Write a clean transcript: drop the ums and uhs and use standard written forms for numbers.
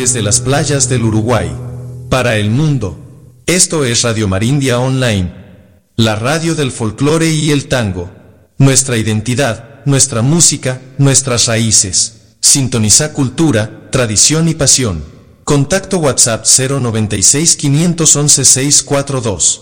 desde las playas del Uruguay. Para el mundo. Esto es Radio Marindia Online. La radio del folclore y el tango. Nuestra identidad, nuestra música, nuestras raíces. Sintoniza cultura, tradición y pasión. Contacto WhatsApp 096 511 642.